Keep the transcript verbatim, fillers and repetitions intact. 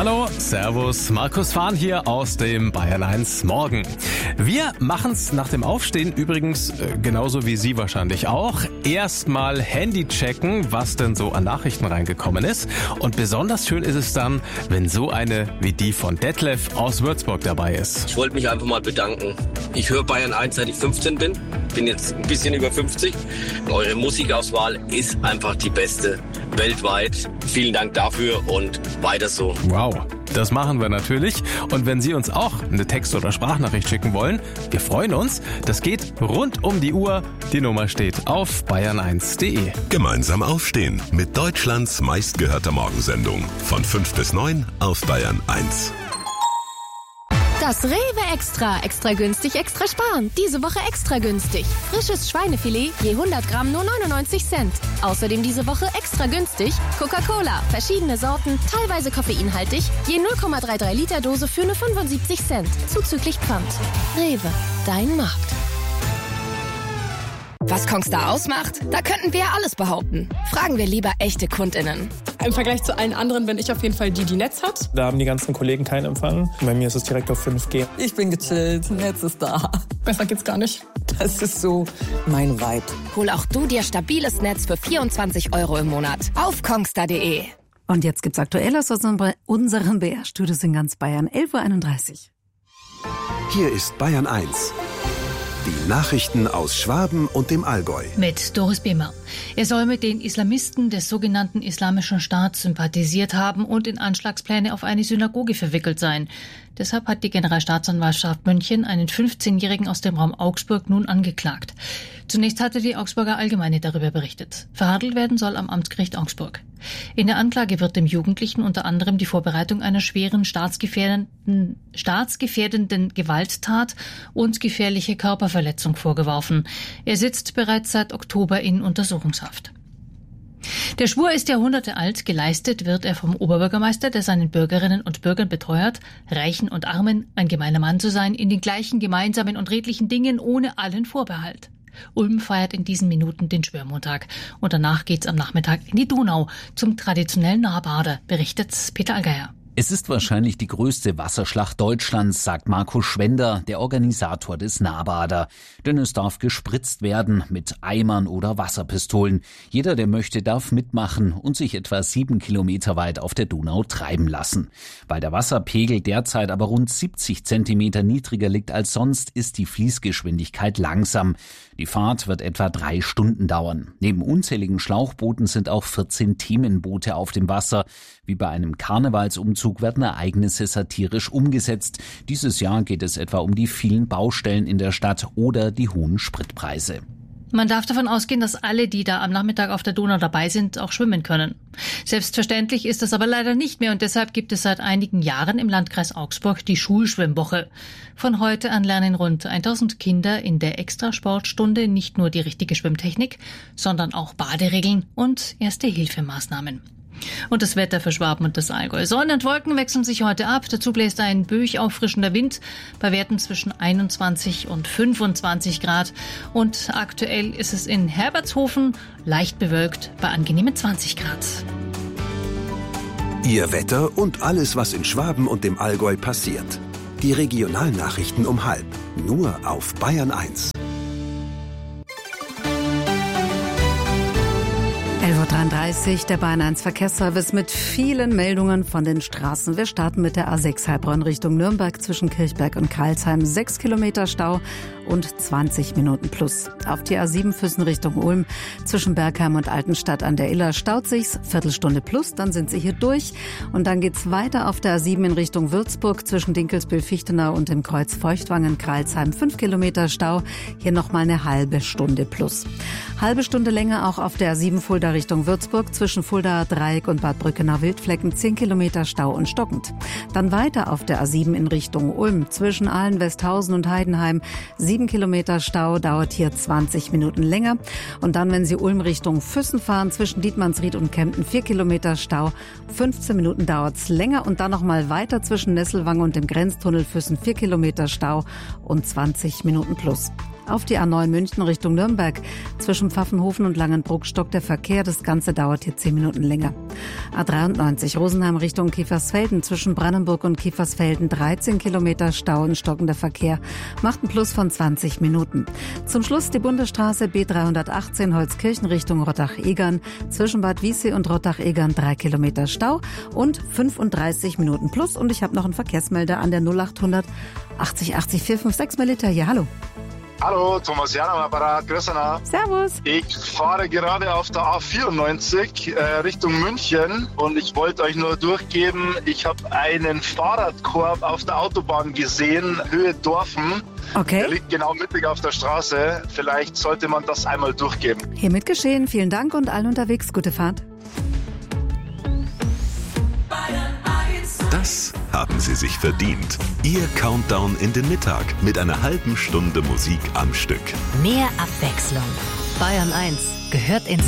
Hallo, servus, Markus Fahn hier aus dem Bayern eins Morgen. Wir machen's nach dem Aufstehen übrigens äh, genauso wie Sie wahrscheinlich auch. Erstmal Handy checken, was denn so an Nachrichten reingekommen ist. Und besonders schön ist es dann, wenn so eine wie die von Detlef aus Würzburg dabei ist. Ich wollte mich einfach mal bedanken. Ich höre Bayern eins, seit ich fünfzehn bin. Bin jetzt ein bisschen über fünfzig. Eure Musikauswahl ist einfach die beste weltweit. Vielen Dank dafür und weiter so. Wow, das machen wir natürlich. Und wenn Sie uns auch eine Text- oder Sprachnachricht schicken wollen, wir freuen uns. Das geht rund um die Uhr. Die Nummer steht auf bayern eins punkt de. Gemeinsam aufstehen mit Deutschlands meistgehörter Morgensendung. Von fünf bis neun auf Bayern eins. Das Rewe Extra. Extra günstig, extra sparen. Diese Woche extra günstig. Frisches Schweinefilet je hundert Gramm nur neunundneunzig Cent. Außerdem diese Woche extra günstig Coca-Cola. Verschiedene Sorten, teilweise koffeinhaltig. Je null Komma dreiunddreißig Liter Dose für nur fünfundsiebzig Cent. Zuzüglich Pfand. Rewe, dein Markt. Was Kongstar ausmacht? Da könnten wir ja alles behaupten. Fragen wir lieber echte KundInnen. Im Vergleich zu allen anderen bin ich auf jeden Fall die, die Netz hat. Da haben die ganzen Kollegen keinen Empfang. Bei mir ist es direkt auf fünf G. Ich bin gechillt, Netz ist da. Besser geht's gar nicht. Das ist so mein Vibe. Hol auch du dir stabiles Netz für vierundzwanzig Euro im Monat auf kongstar punkt de. Und jetzt gibt's Aktuelles aus unserem B R-Studios in ganz Bayern. elf Uhr einunddreißig. Hier ist Bayern eins. Die Nachrichten aus Schwaben und dem Allgäu. Mit Doris Behmer. Er soll mit den Islamisten des sogenannten Islamischen Staats sympathisiert haben und in Anschlagspläne auf eine Synagoge verwickelt sein. Deshalb hat die Generalstaatsanwaltschaft München einen fünfzehnjährigen aus dem Raum Augsburg nun angeklagt. Zunächst hatte die Augsburger Allgemeine darüber berichtet. Verhandelt werden soll am Amtsgericht Augsburg. In der Anklage wird dem Jugendlichen unter anderem die Vorbereitung einer schweren staatsgefährdenden, staatsgefährdenden Gewalttat und gefährliche Körperverletzung vorgeworfen. Er sitzt bereits seit Oktober in Untersuchungshaft. Der Schwur ist Jahrhunderte alt, geleistet wird er vom Oberbürgermeister, der seinen Bürgerinnen und Bürgern beteuert, Reichen und Armen ein gemeiner Mann zu sein, in den gleichen gemeinsamen und redlichen Dingen ohne allen Vorbehalt. Ulm feiert in diesen Minuten den Schwörmontag und danach geht's am Nachmittag in die Donau zum traditionellen Nahbader, berichtet Peter Allgeier. Es ist wahrscheinlich die größte Wasserschlacht Deutschlands, sagt Markus Schwender, der Organisator des Nahbader. Denn es darf gespritzt werden mit Eimern oder Wasserpistolen. Jeder, der möchte, darf mitmachen und sich etwa sieben Kilometer weit auf der Donau treiben lassen. Weil der Wasserpegel derzeit aber rund siebzig Zentimeter niedriger liegt als sonst, ist die Fließgeschwindigkeit langsam. Die Fahrt wird etwa drei Stunden dauern. Neben unzähligen Schlauchbooten sind auch vierzehn Themenboote auf dem Wasser. Wie bei einem Karnevalsumzug werden Ereignisse satirisch umgesetzt. Dieses Jahr geht es etwa um die vielen Baustellen in der Stadt oder die hohen Spritpreise. Man darf davon ausgehen, dass alle, die da am Nachmittag auf der Donau dabei sind, auch schwimmen können. Selbstverständlich ist das aber leider nicht mehr und deshalb gibt es seit einigen Jahren im Landkreis Augsburg die Schulschwimmwoche. Von heute an lernen rund tausend Kinder in der Extrasportstunde nicht nur die richtige Schwimmtechnik, sondern auch Baderegeln und Erste-Hilfe-Maßnahmen. Und das Wetter für Schwaben und das Allgäu. Sonne und Wolken wechseln sich heute ab. Dazu bläst ein böig auffrischender Wind bei Werten zwischen einundzwanzig und fünfundzwanzig Grad. Und aktuell ist es in Herbertshofen leicht bewölkt bei angenehmen zwanzig Grad. Ihr Wetter und alles, was in Schwaben und dem Allgäu passiert. Die Regionalnachrichten um halb. Nur auf Bayern eins. elf Uhr dreiunddreißig, der Bayern eins Verkehrsservice mit vielen Meldungen von den Straßen. Wir starten mit der A sechs Heilbronn Richtung Nürnberg zwischen Kirchberg und Karlsheim. sechs Kilometer Stau und zwanzig Minuten plus. Auf die A sieben Füssen Richtung Ulm zwischen Bergheim und Altenstadt an der Iller staut sich's, Viertelstunde plus, dann sind Sie hier durch. Und dann geht's weiter auf der A sieben in Richtung Würzburg zwischen Dinkelsbühl-Fichtenau und dem Kreuz Feuchtwangen-Kralsheim. fünf Kilometer Stau, hier nochmal eine halbe Stunde plus. Halbe Stunde länger auch auf der A sieben Fulda Richtung Würzburg zwischen Fuldaer Dreieck und Bad Brückenau-Wildflecken, zehn Kilometer Stau und stockend. Dann weiter auf der A sieben in Richtung Ulm zwischen Aalen, Westhausen und Heidenheim, sieben Kilometer Stau, dauert hier zwanzig Minuten länger. Und dann, wenn Sie Ulm Richtung Füssen fahren, zwischen Dietmannsried und Kempten, vier Kilometer Stau, fünfzehn Minuten dauert's länger. Und dann nochmal weiter zwischen Nesselwang und dem Grenztunnel Füssen, vier Kilometer Stau und zwanzig Minuten plus. Auf die A neun München Richtung Nürnberg. Zwischen Pfaffenhofen und Langenbruck stockt der Verkehr. Das Ganze dauert hier zehn Minuten länger. A dreiundneunzig Rosenheim Richtung Kiefersfelden. Zwischen Brandenburg und Kiefersfelden dreizehn Kilometer Stau und stockender Verkehr. Macht ein Plus von zwanzig Minuten. Zum Schluss die Bundesstraße B dreihundertachtzehn Holzkirchen Richtung Rottach-Egern. Zwischen Bad Wiessee und Rottach-Egern drei Kilometer Stau und fünfunddreißig Minuten Plus. Und ich habe noch einen Verkehrsmelder an der null achthundert achtzig achtzig vier fünf sechs. Melita hier, hallo. Hallo, Thomas Jan am Apparat, grüß Anna. Servus. Ich fahre gerade auf der A vierundneunzig äh, Richtung München und ich wollte euch nur durchgeben, ich habe einen Fahrradkorb auf der Autobahn gesehen, Höhe Dorfen. Okay. Der liegt genau mittig auf der Straße. Vielleicht sollte man das einmal durchgeben. Hiermit geschehen. Vielen Dank und allen unterwegs gute Fahrt. Das haben Sie sich verdient. Ihr Countdown in den Mittag mit einer halben Stunde Musik am Stück. Mehr Abwechslung. Bayern eins gehört ins